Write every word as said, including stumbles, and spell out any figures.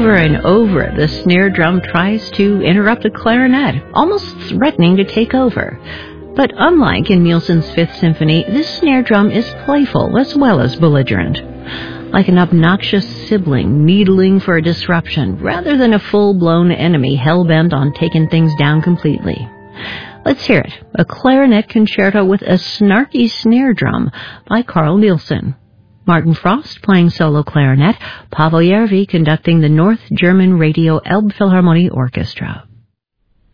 Over and over, the snare drum tries to interrupt the clarinet, almost threatening to take over. But unlike in Nielsen's Fifth Symphony, this snare drum is playful as well as belligerent, like an obnoxious sibling needling for a disruption, rather than a full-blown enemy hell-bent on taking things down completely. Let's hear it, a clarinet concerto with a snarky snare drum by Carl Nielsen. Martin Frost playing solo clarinet, Pavel Järvi conducting the North German Radio Elbphilharmonie Orchestra.